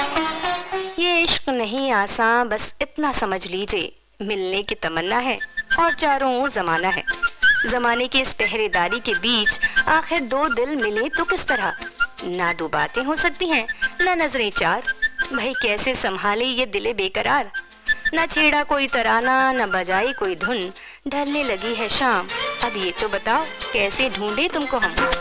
ये इश्क नहीं आसान, बस इतना समझ लीजिए, मिलने की तमन्ना है और चारों ओर जमाना है। जमाने की इस पहरेदारी के बीच आखिर दो दिल मिले तो किस तरह? ना दो बातें हो सकती हैं, ना नजरें चार। भाई कैसे संभाले ये दिले बेकरार? ना छेड़ा कोई तराना, ना बजाई कोई धुन। ढलने लगी है शाम, अब ये तो बताओ कैसे ढूंढे तुमको हम।